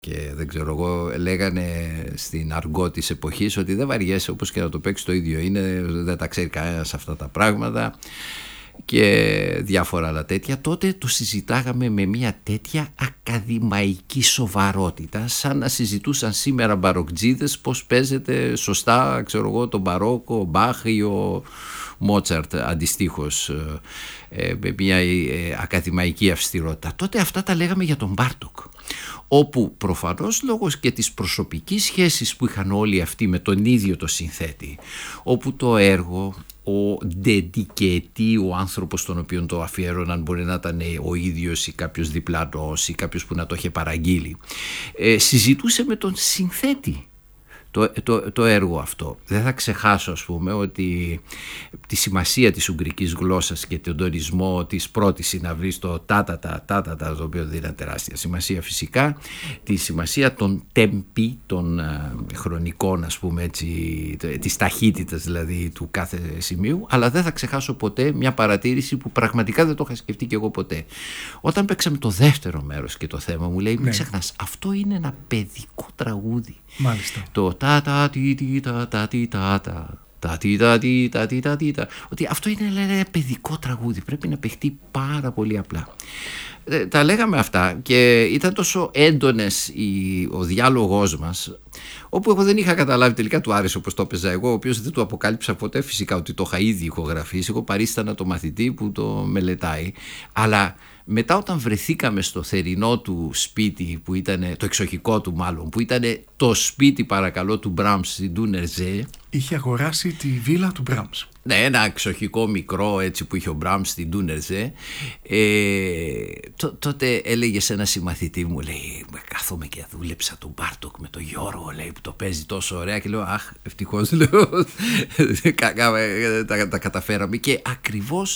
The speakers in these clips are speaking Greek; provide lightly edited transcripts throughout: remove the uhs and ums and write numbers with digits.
Και δεν ξέρω εγώ, λέγανε στην αργό της εποχής ότι δεν βαριέσαι, όπως και να το παίξει το ίδιο είναι, δεν τα ξέρει κανένας αυτά τα πράγματα και διάφορα άλλα τέτοια. Τότε το συζητάγαμε με μια τέτοια ακαδημαϊκή σοβαρότητα, σαν να συζητούσαν σήμερα μπαροκτζίδες πώς παίζεται σωστά, ξέρω εγώ, το μπαρόκο, ο Μπάχ ή ο Μότσαρτ αντιστοίχως, με μια ακαδημαϊκή αυστηρότητα. Τότε αυτά τα λέγαμε για τον Μπάρτοκ, όπου προφανώς λόγω και της προσωπικής σχέσης που είχαν όλοι αυτοί με τον ίδιο το συνθέτη, όπου το έργο, ο dedicated, ο άνθρωπος τον οποίο το αφιέρωναν μπορεί να ήταν ο ίδιος ή κάποιος διπλανός ή κάποιος που να το είχε παραγγείλει, συζητούσε με τον συνθέτη το έργο αυτό. Δεν θα ξεχάσω, ας πούμε, ότι τη σημασία της ουγγρικής γλώσσας και τον τονισμό της πρώτης συναυλής, το τάτατα, το οποίο δίνει τεράστια σημασία φυσικά, τη σημασία των τέμπι, των χρονικών, ας πούμε έτσι, της ταχύτητας δηλαδή του κάθε σημείου, αλλά δεν θα ξεχάσω ποτέ μια παρατήρηση που πραγματικά δεν το είχα σκεφτεί και εγώ ποτέ. Όταν παίξαμε το δεύτερο μέρος και το θέμα μου λέει, μην ξεχνάς, αυτό είναι ένα παιδικό τραγούδι. Μάλιστα. Το ότι αυτό είναι ένα παιδικό τραγούδι, πρέπει να παιχτεί πάρα πολύ απλά. Τα λέγαμε αυτά και ήταν τόσο έντονες ο διάλογός μας, όπου εγώ δεν είχα καταλάβει, τελικά του άρεσε όπως το έπαιζα εγώ, ο οποίος δεν του αποκάλυψα ποτέ φυσικά ότι το είχα ήδη ηχογραφήσει. Εγώ παρίστανα το μαθητή που το μελετάει, αλλά μετά όταν βρεθήκαμε στο θερινό του σπίτι, που ήταν το εξοχικό του μάλλον, που ήταν το σπίτι παρακαλώ του Μπραμς στην Ντούνερζέ. Είχε αγοράσει τη βίλα του Μπραμς. Ναι, ένα εξοχικό μικρό έτσι που είχε ο Μπραμς στην Ντούνερζέ. Τότε έλεγε σε ένα συμμαθητή μου, λέει, κάθομαι και δούλεψα τον Μπάρτοκ με τον Γιώργο, λέει, που το παίζει τόσο ωραία, και λέω, αχ, ευτυχώς, λέω, τα καταφέραμε. Και ακριβώς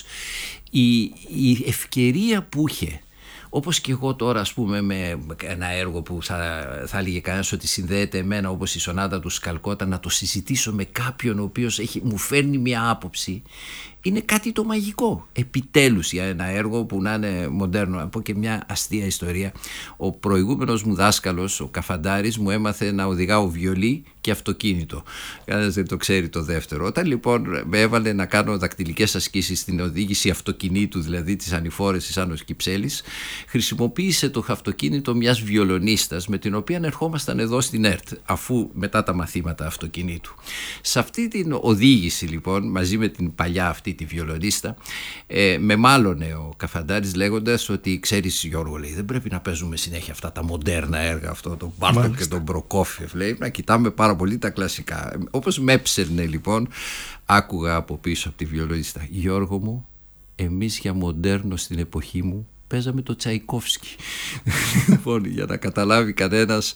η ευκαιρία που είχε, όπως και εγώ τώρα, ας πούμε, με ένα έργο που θα έλεγε κανένας ότι συνδέεται εμένα, όπως η σονάτα του Σκαλκότα, να το συζητήσω με κάποιον ο οποίος μου φέρνει μια άποψη, είναι κάτι το μαγικό. Επιτέλους για ένα έργο που να είναι μοντέρνο. Να πω και μια αστεία ιστορία. Ο προηγούμενος μου δάσκαλος, ο Καφαντάρης, μου έμαθε να οδηγάω βιολί και αυτοκίνητο. Κανένας δεν το ξέρει το δεύτερο. Όταν λοιπόν με έβαλε να κάνω δακτυλικές ασκήσεις στην οδήγηση αυτοκινήτου, δηλαδή της ανηφόρες της Άννος Κυψέλης, χρησιμοποίησε το αυτοκίνητο μιας βιολονίστας με την οποία ερχόμασταν εδώ στην ΕΡΤ, αφού μετά τα μαθήματα αυτοκινήτου. Σε αυτή την οδήγηση λοιπόν, μαζί με την παλιά αυτή τη βιολονίστα, με μάλωνε ο Καφαντάρης λέγοντας ότι, ξέρεις Γιώργο, λέει, δεν πρέπει να παίζουμε συνέχεια αυτά τα μοντέρνα έργα, αυτό το Μπάρτοκ και τον Προκόφιεφ, λέει, να κοιτάμε πάρα πολύ τα κλασικά. Όπως με έψερνε λοιπόν, άκουγα από πίσω από τη βιολονίστα, Γιώργο μου, εμείς για μοντέρνο στην εποχή μου παίζαμε το Τσαϊκόφσκι. Λοιπόν, για να καταλάβει κανένας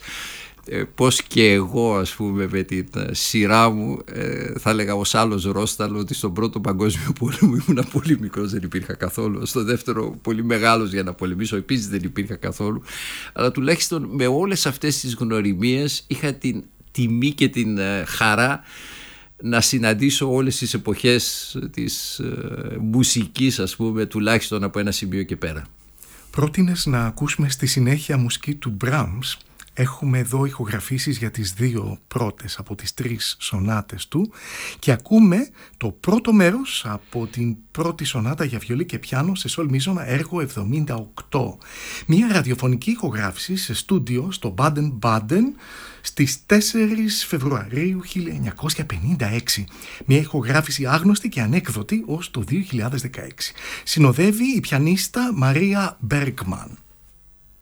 πως και εγώ, ας πούμε, με την σειρά μου, θα έλεγα ως άλλος Ρόσταλο, ότι στον πρώτο παγκόσμιο πόλεμο ήμουν πολύ μικρός, δεν υπήρχα καθόλου. Στο δεύτερο πολύ μεγάλος για να πολεμήσω, επίσης δεν υπήρχα καθόλου. Αλλά τουλάχιστον με όλες αυτές τις γνωριμίες είχα την τιμή και την χαρά να συναντήσω όλες τις εποχές της μουσικής, ας πούμε, τουλάχιστον από ένα σημείο και πέρα. Πρότεινες να ακούσουμε στη συνέχεια μουσική του Μπραμς. Έχουμε εδώ ηχογραφήσεις για τις δύο πρώτες από τις τρεις σονάτες του και ακούμε το πρώτο μέρος από την πρώτη σονάτα για βιολί και πιάνο σε σολ μίζωνα, έργο 78. Μια ραδιοφωνική ηχογράφηση σε στούντιο στο Baden-Baden στις 4 Φεβρουαρίου 1956. Μια ηχογράφηση άγνωστη και ανέκδοτη ως το 2016. Συνοδεύει η πιανίστα Μαρία Μπέργκμαν.